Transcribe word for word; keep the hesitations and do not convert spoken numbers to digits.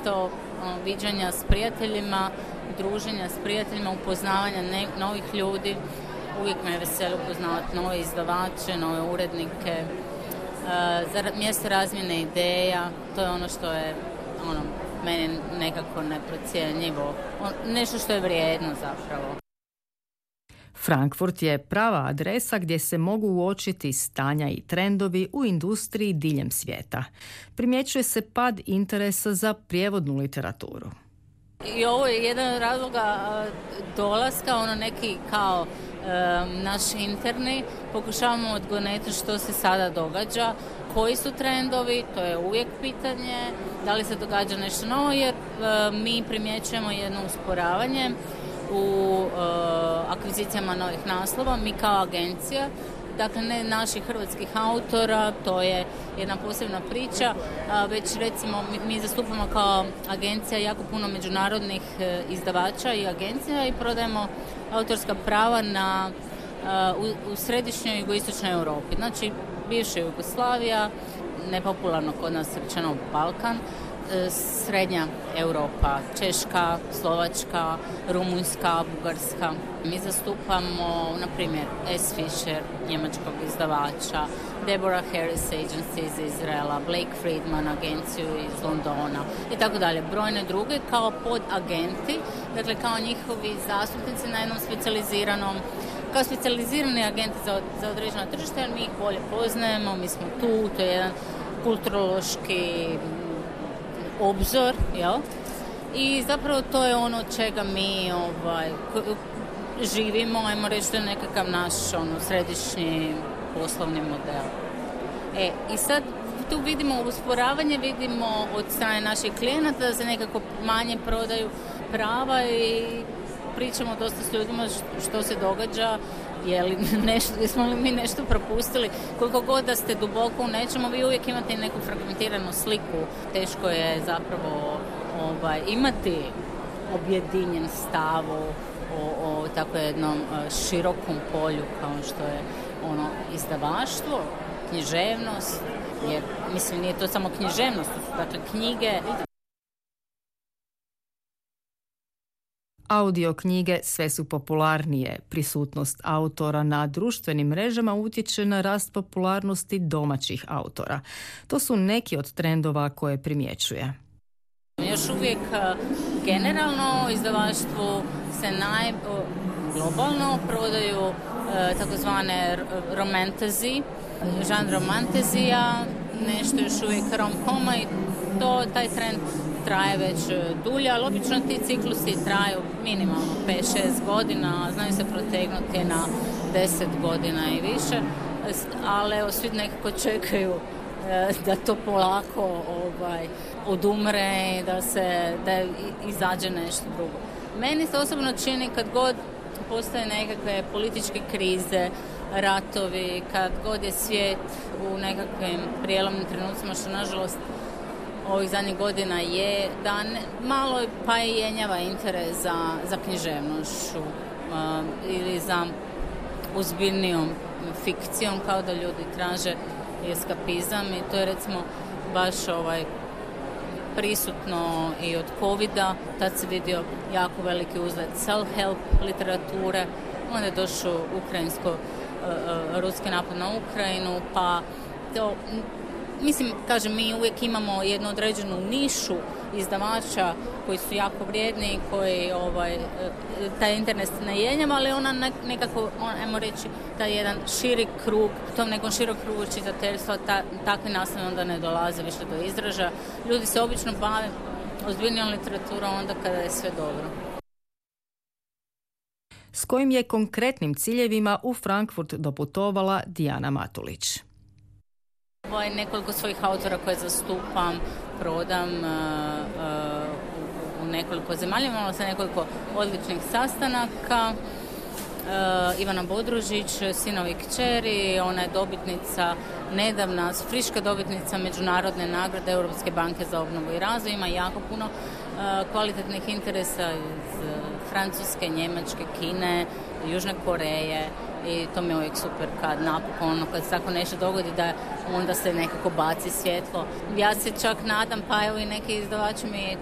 mjesto ono, viđanja s prijateljima, druženja s prijateljima, upoznavanja ne, novih ljudi. Uvijek me je veselo upoznavati nove izdavače, nove urednike, uh, za mjesto razmjene ideja. To je ono što je ono, meni nekako neprocjenjivo. On, nešto što je vrijedno zapravo. Frankfurt je prava adresa gdje se mogu uočiti stanja i trendovi u industriji diljem svijeta. Primjećuje se pad interesa za prijevodnu literaturu. I ovo je jedan od razloga dolaska, ono neki kao um, naš interni, pokušavamo odgoneti što se sada događa, koji su trendovi, to je uvijek pitanje, da li se događa nešto novo, jer uh, mi primjećujemo jedno usporavanje u uh, akvizicijama novih naslova, mi kao agencija, dakle ne naših hrvatskih autora, to je jedna posebna priča, a već recimo mi, mi zastupamo kao agencija jako puno međunarodnih e, izdavača i agencija i prodajemo autorska prava na, a, u, u središnjoj i jugoistočnoj Europi, znači bivša Jugoslavija, nepopularno kod nas rečeno Balkan, Srednja Europa, Češka, Slovačka, Rumunjska, Bugarska. Mi zastupamo, na primjer, S. Fisher, njemačkog izdavača, Deborah Harris Agency iz Izraela, Blake Friedman agenciju iz Londona i tako dalje. Brojne druge kao podagenti, dakle kao njihovi zastupnici na jednom specijaliziranom, kao specijalizirani agenti za, za određeno tržište, jer mi ih bolje poznajemo, mi smo tu, to je jedan kulturološki obzor, jel? I zapravo to je ono čega mi ovaj, živimo, ajmo reći, to je nekakav naš ono, središnji poslovni model. E, i sad tu vidimo usporavanje, vidimo od strane naših klijenata da se nekako manje prodaju prava i pričamo dosta s ljudima što se događa, je li nešto, jesmo li mi nešto propustili. Koliko god da ste duboko u nečemu, vi uvijek imate neku fragmentiranu sliku. Teško je zapravo ovaj, imati objedinjen stav o, o tako jednom širokom polju kao što je ono izdavaštvo, književnost, jer mislim nije to samo književnost, to su dakle knjige. Audio knjige sve su popularnije. Prisutnost autora na društvenim mrežama utječe na rast popularnosti domaćih autora. To su neki od trendova koje primjećuje. Još uvijek generalno u izdavaštvu se naj globalno prodaju takozvane romantasy, žanr romantazija, nešto još uvijek rom-koma i to, taj trend traje već dulje, ali obično ti ciklusi traju minimalno pet šest godina, znaju se protegnuti na deset godina i više, ali evo svi nekako čekaju da to polako ovaj, odumre, da se da izađe nešto drugo. Meni se osobno čini kad god postoje nekakve političke krize, ratovi, kad god je svijet u nekakvim prijelomnim trenucima, što nažalost ovih zadnjih godina je, da ne, malo pa i jenjava interes za, za književnošću uh, ili za ozbiljnijom fikcijom, kao da ljudi traže eskapizam i to je recimo baš ovaj prisutno i od covida, tad se vidio jako veliki uzlet self-help literature, onda je došao ukrajinsko, uh, ruski napad na Ukrajinu, pa to, mislim, kažem, mi uvijek imamo jednu određenu nišu izdavača koji su jako vrijedni, koji ovaj, taj internet ne jenjava, ali ona nekako, ajmo reći, taj jedan širi krug, u tom nekom širok krugu čitateljstva, ta, takvi naslovi onda ne dolaze više do izražaja. Ljudi se obično bave ozbiljnijom literaturom onda kada je sve dobro. S kojim je konkretnim ciljevima u Frankfurt doputovala Dijana Matulić. Ovo je nekoliko svojih autora koje zastupam, prodam uh, uh, u nekoliko zemalja. Imala sam nekoliko odličnih sastanaka. Uh, Ivana Bodružić, Sinovi kćeri, ona je dobitnica, nedavna, friška dobitnica međunarodne nagrade Europske banke za obnovu i razvoj. Ima jako puno uh, kvalitetnih interesa iz uh, Francuske, Njemačke, Kine, Južne Koreje. I to mi je uvijek super kad napokon, ono, kad se tako nešto dogodi da onda se nekako baci svjetlo. Ja se čak nadam, pa evo i neki izdavači mi